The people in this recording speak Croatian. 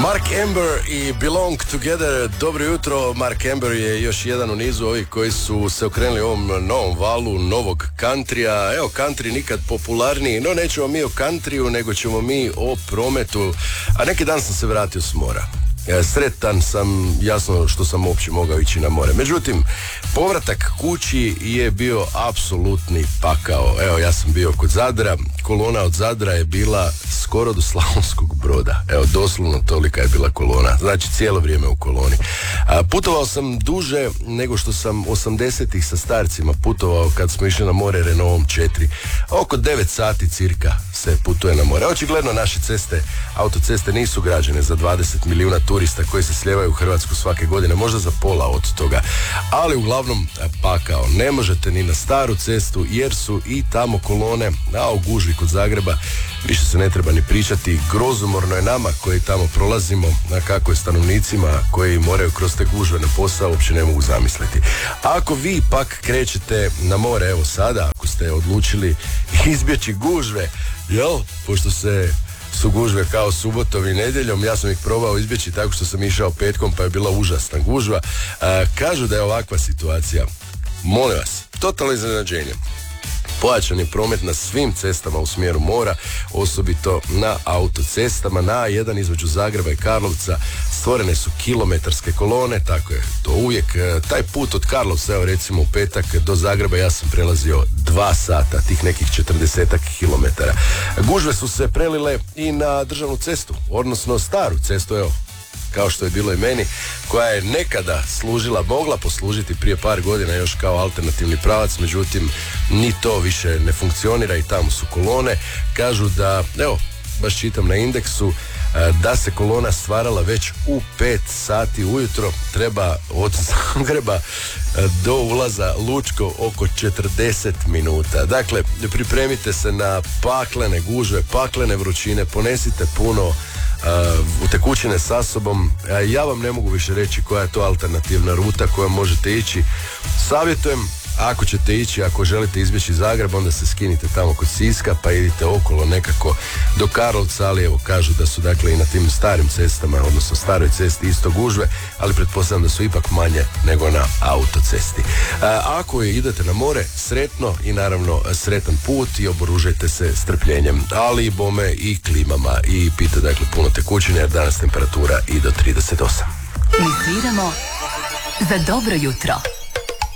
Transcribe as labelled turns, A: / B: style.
A: Mark Amber i Belong Together. Dobro jutro. Mark Amber je još jedan u nizu ovih koji su se okrenuli ovom novom valu novog countrya. Evo, country nikad popularniji, no nećemo mi o countryu, nego ćemo mi o prometu. A neki dan sam se vratio s mora. Sretan sam, jasno što sam uopće mogao ići na more. Međutim, povratak kući je bio apsolutni pakao. Evo, ja sam bio kod Zadra. Kolona od Zadra je bila skoro do Slavonskog Broda. Evo, doslovno tolika je bila kolona. Znači, cijelo vrijeme u koloni. Putovao sam duže nego što sam 80-ih sa starcima putovao kad smo išli na more Renaultom 4. Oko 9 sati cirka se putuje na more. Očigledno naše ceste, autoceste nisu građene za 20 milijuna turista koji se slijevaju u Hrvatsku svake godine, možda za pola od toga. Ali uglavnom pakao. Ne možete ni na staru cestu jer su i tamo kolone, a u gužvi kod Zagreba više se ne treba ni pričati. Grozomorno je nama koji tamo prolazimo, a kako je stanovnicima koji moraju kroz te gužve na posao, uopće ne mogu zamisliti. Ako vi pak krećete na more, evo sada, ako ste odlučili izbjeći gužve, jel, pošto su gužve kao subotom i nedjeljom, ja sam ih probao izbjeći tako što sam išao petkom pa je bila užasna gužva. Kažu da je ovakva situacija, molim vas, totalno iznenađenje. Pojačan je promet na svim cestama u smjeru mora, osobito na autocestama. Na A1 između Zagreba i Karlovca stvorene su kilometarske kolone, tako je to uvijek. Taj put od Karlovca, evo recimo u petak do Zagreba, ja sam prelazio 2 sata, tih nekih 40 kilometara. Gužve su se prelile i na državnu cestu, odnosno staru cestu, evo, kao što je bilo i meni, koja je nekada mogla poslužiti prije par godina još kao alternativni pravac, međutim ni to više ne funkcionira i tamo su kolone. Kažu da, evo, baš čitam na indeksu, da se kolona stvarala već u 5 sati ujutro, treba od Zagreba do ulaza Lučko oko 40 minuta. Dakle, pripremite se na paklene gužve, paklene vrućine, ponesite puno tekućine sa sobom. Ja vam ne mogu više reći koja je to alternativna ruta kojom možete ići. Savjetujem, ako ćete ići, ako želite izbjeći Zagreb, onda se skinite tamo kod Siska pa idite okolo nekako do Karlovca, ali evo kažu da su dakle i na tim starim cestama, odnosno staroj cesti isto gužve, ali pretpostavljam da su ipak manje nego na autocesti. Ako idete na more, sretno i naravno sretan put i oboružajte se strpljenjem, ali i bome i klimama i pite dakle puno tekućine jer danas temperatura i do 38.
B: Mi sviramo za dobro jutro.